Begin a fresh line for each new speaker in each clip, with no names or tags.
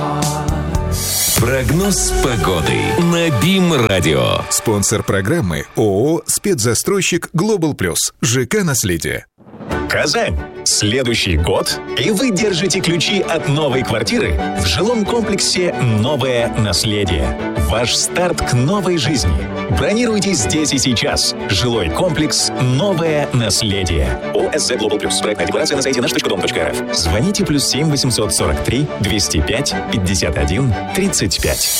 Прогноз погоды на БИМ-радио.
Спонсор программы ООО «Спецзастройщик Глобал Плюс». ЖК «Наследие».
Казань. Следующий год, и вы держите ключи от новой квартиры в жилом комплексе «Новое наследие». Ваш старт к новой жизни. Бронируйте здесь и сейчас. Жилой комплекс «Новое наследие». ОСЗ Global Plus. Проектная декларация на сайте наш.дом.рф. Звоните +7 843 205 51 35.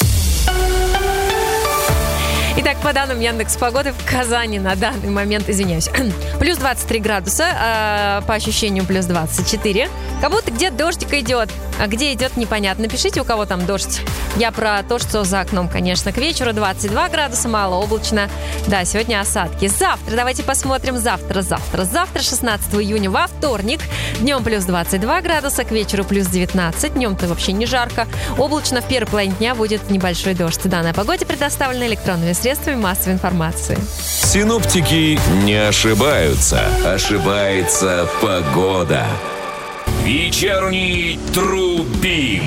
Итак, по данным Яндекс.Погоды, в Казани на данный момент, извиняюсь, плюс 23 градуса, по ощущениям плюс 24. Как будто где-то дождик идет, а где идет, непонятно. Напишите, у кого там дождь. Я про то, что за окном, конечно. К вечеру 22 градуса, мало облачно. Да, сегодня осадки. Завтра, давайте посмотрим. Завтра, 16 июня, во вторник. Днем плюс 22 градуса, к вечеру плюс 19. Днем-то вообще не жарко. Облачно, в первой половине дня будет небольшой дождь. Данные о погоде предоставлены электронными средствами массовой информации.
Синоптики не ошибаются. Ошибается погода. Вечерний Трубим.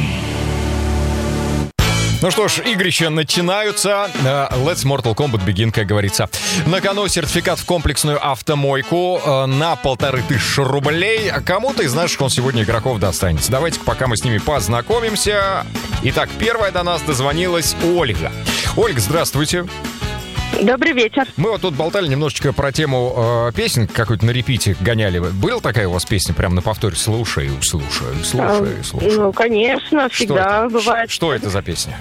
Ну что ж, игрища начинаются. Let's Mortal Kombat begin, как говорится. На кону сертификат в комплексную автомойку на 1500 рублей. Кому-то из наших он сегодня игроков достанется. Давайте-ка пока мы с ними познакомимся. Итак, первая до нас дозвонилась Ольга. Ольга, здравствуйте.
Добрый вечер.
Мы вот тут болтали немножечко про тему песен, какой-то на репите гоняли. Была такая у вас песня прям на повторе? Слушай.
Ну, конечно, всегда бывает.
Что это за песня?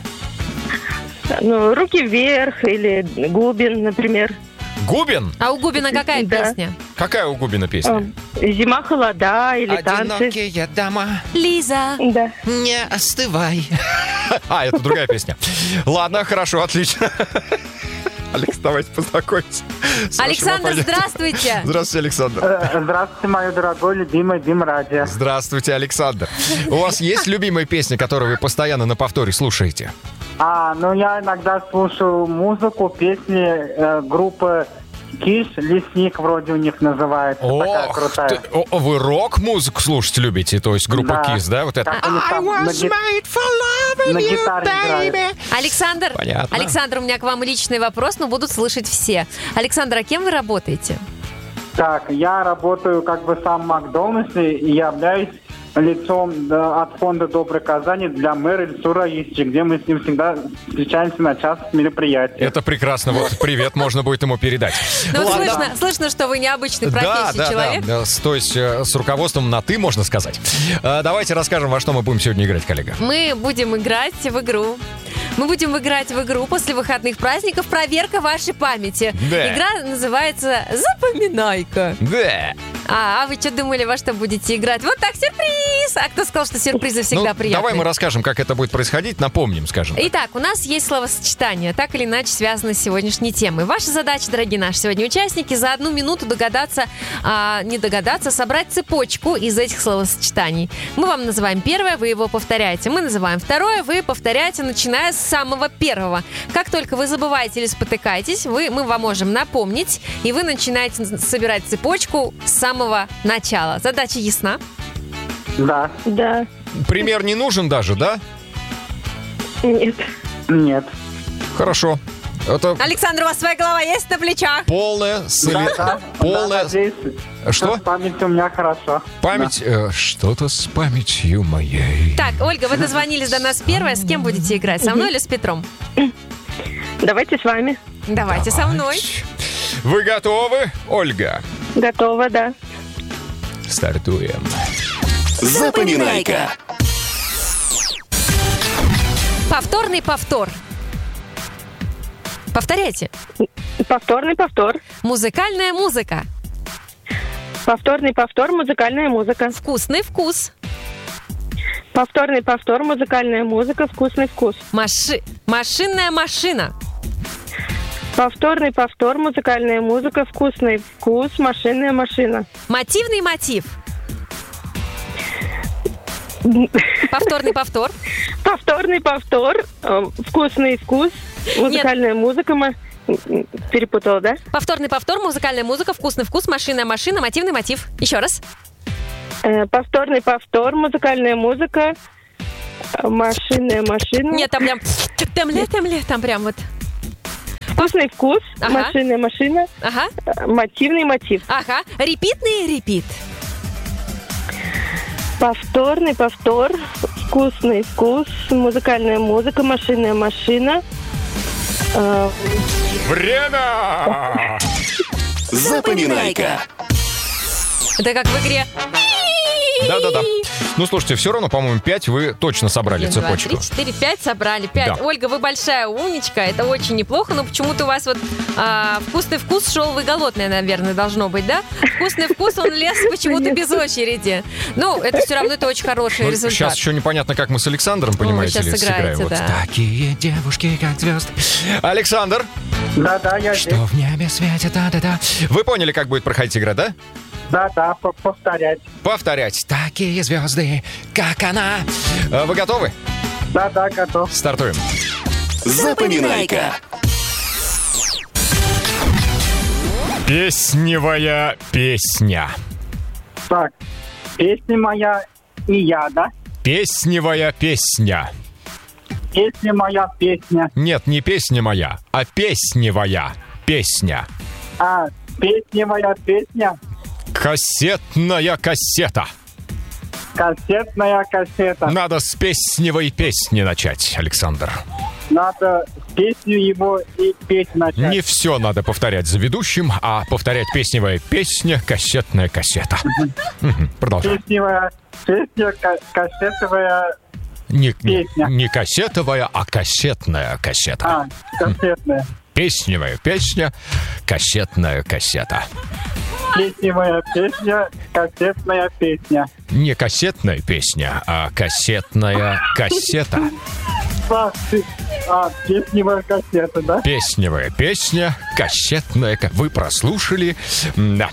Ну, «Руки вверх» или «Губин», например.
Губин?
А у Губина какая
Да.
песня?
Какая у Губина песня?
«Зима, холода» или «Танцы».
Одинокие дома,
Лиза.
Да.
не остывай.
А, это другая песня. Ладно, хорошо, отлично. Алекс, давайте познакомимся.
Александр, здравствуйте.
Здравствуйте, Александр.
Здравствуйте, мое дорогое, любимое БИМ-радио.
Здравствуйте, Александр. У вас есть любимая песня, которую вы постоянно на повторе слушаете?
Ну я иногда слушаю музыку, песни группы Киш, «Лесник» вроде у них называется. Такая крутая.
Вы рок-музыку слушать любите? То есть группа
Да.
Kiss, да? Вот это.
Они там на гитаре играют.
Александр,
Понятно.
Александр, у меня к вам личный вопрос, но будут слышать все. Александр, а кем вы работаете?
Так, я работаю как бы сам в Макдональдсе и являюсь лицом от фонда «Доброй Казани» для мэра Ильсура Исчи, где мы с ним всегда встречаемся на частных мероприятиях.
Это прекрасно. Вот привет можно будет ему передать.
Ну,
Ладно.
слышно, что вы необычной профессии человек.
Да. То есть с руководством на «ты», можно сказать. Давайте расскажем, во что мы будем сегодня играть, коллега.
Мы будем играть в игру. Мы будем играть в игру после выходных праздников «Проверка вашей памяти».
Да.
Игра называется «Запоминайка».
Да.
А вы что думали, во что будете играть? Вот так, сюрприз! А кто сказал, что сюрпризы всегда приятные?
Давай мы расскажем, как это будет происходить, напомним, скажем.
Итак, у нас есть словосочетания, так или иначе связанные с сегодняшней темой. Ваша задача, дорогие наши сегодня участники, за 1 минуту собрать цепочку из этих словосочетаний. Мы вам называем первое, вы его повторяете. Мы называем второе, вы повторяете, начиная с самого первого. Как только вы забываете или спотыкаетесь, мы вам можем напомнить, и вы начинаете собирать цепочку с самого начала. Задача ясна?
Да.
Да.
Пример не нужен даже, да?
Нет.
Нет.
Хорошо. Это
Александр, у вас своя голова есть на плечах?
полная...
Да, надеюсь,
Что?
с памятью у меня хорошо.
Память... что-то с памятью моей.
Так, Ольга, вы дозвонились до нас первая. С кем будете играть? Со мной или с Петром?
Давайте с вами.
Давайте со мной.
Вы готовы, Ольга?
Готова, да.
Стартуем.
Запоминайка.
Повторный повтор. Повторяйте.
Повторный повтор.
Музыкальная музыка.
Повторный повтор. Музыкальная музыка.
Вкусный вкус.
Повторный повтор. Музыкальная музыка. Вкусный вкус.
Машинная машина.
Повторный повтор. Музыкальная музыка. Вкусный вкус. Машинная машина.
Мотивный мотив. Повторный повтор.
Повторный повтор. Вкусный вкус. Музыкальная музыка. Перепутала, да?
Повторный повтор, музыкальная музыка, вкусный вкус, машинная машина, мотивный мотив. Еще раз.
Повторный повтор. Музыкальная музыка. Машинная машина.
Нет, там прям... Там прям вот...
Вкусный вкус.
Ага.
Машинная машина.
Ага.
Мотивный мотив.
Ага. Репитный репит.
Повторный повтор. Вкусный вкус. Музыкальная музыка. Машинная машина.
Время!
Запоминайка.
Это как в игре.
Да-да-да. Ну, слушайте, все равно, по-моему, 5 вы точно собрали
1, 2,
цепочку.
3, 4, 5 собрали. 5.
Да.
Ольга, вы большая умничка. Это очень неплохо, но почему-то у вас вот вкусный вкус шел, вы голодная, наверное, должно быть, да? Вкусный вкус, он лез почему-то без очереди. Ну, это все равно это очень хороший результат.
Сейчас еще непонятно, как мы с Александром, понимаете
вы
ли,
сейчас
сыграем.
сыграете,
Вот
да.
такие девушки, как звезды. Александр,
Да, я здесь.
что в небе светит, да-да-да. Вы поняли, как будет проходить игра, да?
Да, повторять.
Повторять. Такие звезды, как она. Вы готовы?
Да, готов.
Стартуем.
Запоминайка.
Песневая песня.
Так, песня моя и я, да?
Песневая песня.
Песня моя, песня.
Нет, не песня моя, а песневая песня.
А, песня моя, песня.
Кассетная кассета.
Кассетная кассета.
Надо с песневой песни начать, Александр.
Надо песню его и петь начать.
Не все надо повторять за ведущим, а повторять песневая песня, кассетная кассета. Продолжай.
Песневая песня, кассетовая песня.
Не кассетовая, а кассетная кассета.
А, кассетная.
Песневая песня, кассетная кассета.
Песневая песня, кассетная песня.
Не кассетная песня, а кассетная кассета.
Песневая кассета, да?
Песневая песня, кассетная... Вы прослушали? Да.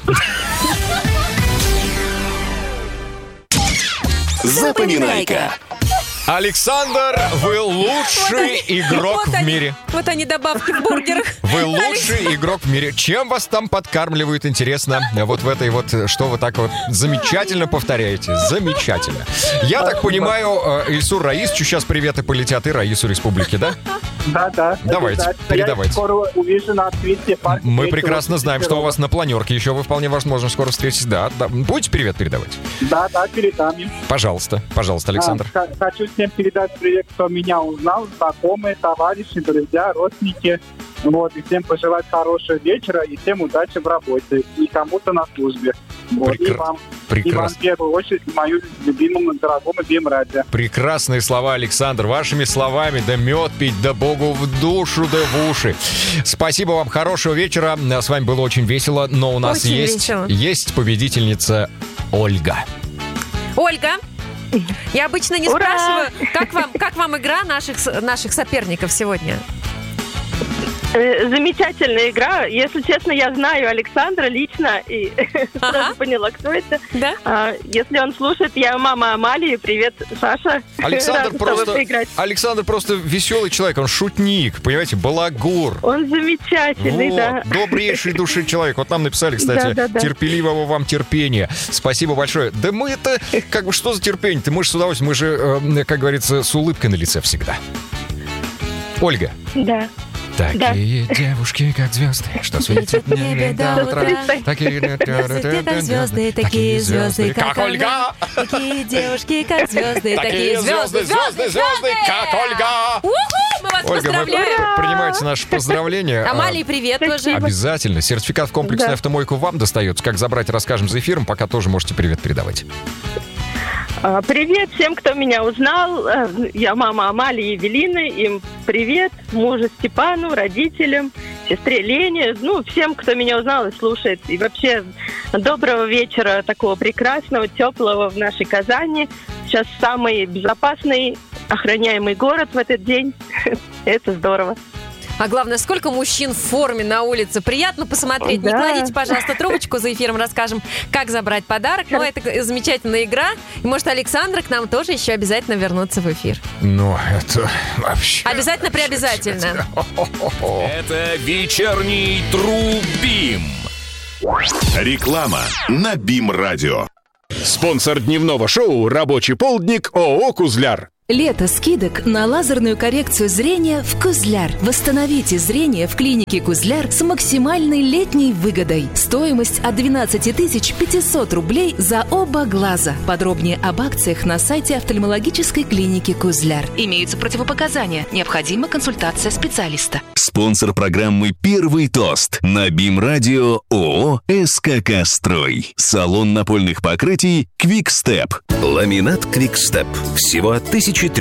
Запоминайка.
Александр, вы лучший игрок в мире.
Вот они, добавки в бургерах.
Вы лучший игрок в мире. Чем вас там подкармливают, интересно? Вот в этой вот, что вы так вот замечательно повторяете. Замечательно. Я так понимаю, Ильсур Раисовичу сейчас приветы полетят и Раису Республики, да?
Да.
Давайте, передавайте.
Я скоро увижу на открытии парка.
Мы прекрасно знаем, что у вас на планерке еще вы вполне возможно скоро встретитесь. Да. Будете привет передавать?
Да, передам им.
Пожалуйста, Александр.
Хочу всем передать привет, кто меня узнал, знакомые, товарищи, друзья, родственники. Вот, и всем пожелать хорошего вечера и всем удачи в работе. И кому-то на службе. Вот, и вам в первую очередь, мою любимому, дорогому Бим-радио.
Прекрасные слова, Александр. Вашими словами, да мед пить, да Богу в душу, да в уши. Спасибо вам, хорошего вечера. С вами было очень весело, но у нас есть победительница Ольга.
Ольга, я обычно не спрашиваю, как вам игра наших соперников сегодня?
Замечательная игра. Если честно, я знаю Александра лично и сразу поняла, кто это.
Да?
Если он слушает, я мама Амалии. Привет, Саша.
Александр просто веселый человек, он шутник, понимаете, балагур.
Он замечательный, да.
Добрейший души человек. Вот нам написали, кстати, терпеливого вам терпения. Спасибо большое. Да мы это, как бы, что за терпение-то? Мы же с удовольствием, мы же, как говорится, с улыбкой на лице всегда. Ольга.
Да.
Такие девушки, как звезды, что светят в небе до утра. Такие
звезды, такие звезды,
как Ольга.
Такие девушки, как звезды, такие звезды,
как Ольга.
Мы вас
Ольга,
поздравляем.
вы принимаете наши поздравления.
Амалии, привет тоже.
Обязательно. Сертификат в комплексную автомойку вам достается. Как забрать, расскажем за эфиром. Пока тоже можете привет передавать.
Привет всем, кто меня узнал. Я мама Амалии и Евелины. Им привет. Мужу Степану, родителям, сестре Лене. Ну, всем, кто меня узнал и слушает. И вообще, доброго вечера, такого прекрасного, теплого в нашей Казани. Сейчас самый безопасный, охраняемый город в этот день. Это здорово.
А главное, сколько мужчин в форме на улице. Приятно посмотреть.
Да.
Не кладите, пожалуйста, трубочку. За эфиром расскажем, как забрать подарок. Но это замечательная игра. И может, Александр к нам тоже еще обязательно вернуться в эфир.
Ну, это вообще...
Обязательно-преобязательно.
Это вечерний Трубим. Реклама на Бим-радио.
Спонсор дневного шоу «Рабочий полдник» ООО «Кузляр». Лето скидок на лазерную коррекцию зрения в Кузляр. Восстановите зрение в клинике Кузляр с максимальной летней выгодой. Стоимость от 12 500 рублей за оба глаза. Подробнее об акциях на сайте офтальмологической клиники Кузляр. Имеются противопоказания. Необходима консультация специалиста.
Спонсор программы «Первый тост» на БИМ-радио ООО «СКК Строй». Салон напольных покрытий «Квикстеп».
Ламинат «Квикстеп». Всего от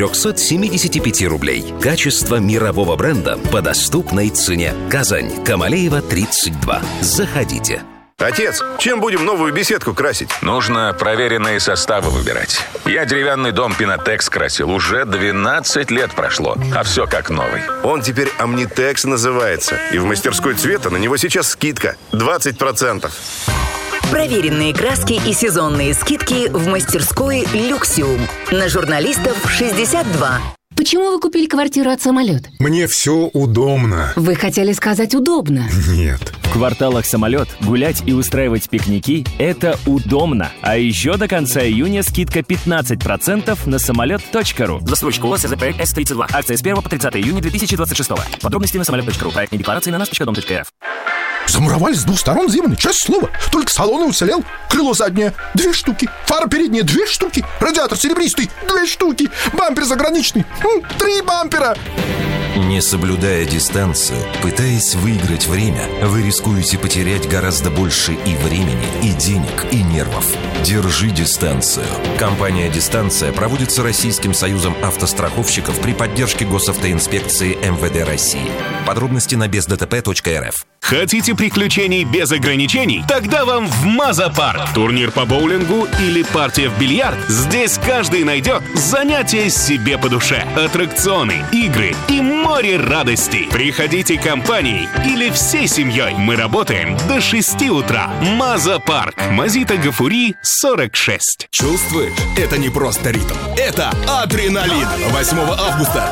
1375 рублей. Качество мирового бренда по доступной цене. Казань, Камалеева, 32. Заходите.
Отец, чем будем новую беседку красить?
Нужно проверенные составы выбирать. Я деревянный дом Пинотекс красил. Уже 12 лет прошло, а все как новый.
Он теперь Omnitex называется. И в мастерской цвета на него сейчас скидка 20%.
Проверенные краски и сезонные скидки в мастерской «Люксиум». На журналистов 62.
Почему вы купили квартиру от «Самолет»?
Мне все удобно.
Вы хотели сказать «удобно».
Нет.
В кварталах «Самолет» гулять и устраивать пикники – это удобно. А еще до конца июня скидка 15% на самолет.ру.
Застройщик ООО «СЗ Проект С-32». Акция с 1 по 30 июня 2026. Подробности на самолет.ру. Проектные декларации на нас.дом.рф.
Замуровали с двух сторон зимами, честное слово. Только салон и уцелел. Крыло заднее 2 штуки, фара передняя 2 штуки, радиатор серебристый 2 штуки, бампер заграничный 3 бампера.
Не соблюдая дистанцию, пытаясь выиграть время, вы рискуете потерять гораздо больше и времени, и денег, и нервов. Держи дистанцию. Компания «Дистанция» проводится Российским союзом автостраховщиков при поддержке госавтоинспекции МВД России. Подробности на бездтп.рф.
Хотите приключений без ограничений? Тогда вам в Маза-парк. Турнир по боулингу или партия в бильярд? Здесь каждый найдет занятия себе по душе. Аттракционы, игры и море радостей. Приходите компанией или всей семьей. Мы работаем до 6 утра. Маза-парк. Мазита Гафури, 46.
Чувствуешь? Это не просто ритм. Это адреналин. 8 августа